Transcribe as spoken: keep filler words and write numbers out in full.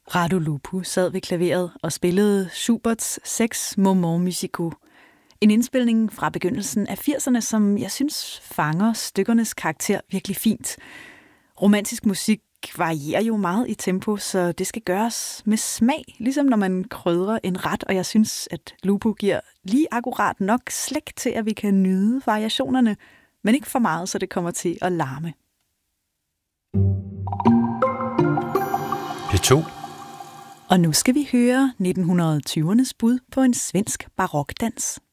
Radu Lupu sad ved klaveret og spillede Schuberts Seks Moments Musicaux. En indspilning fra begyndelsen af firserne, som jeg synes fanger stykkernes karakter virkelig fint. Romantisk musik varierer jo meget i tempo, så det skal gøres med smag, ligesom når man krydrer en ret, og jeg synes, at Lupu giver lige akkurat nok slægt til, at vi kan nyde variationerne, men ikke for meget, så det kommer til at larme. P to. Og nu skal vi høre nitten tyvernes bud på en svensk barokdans.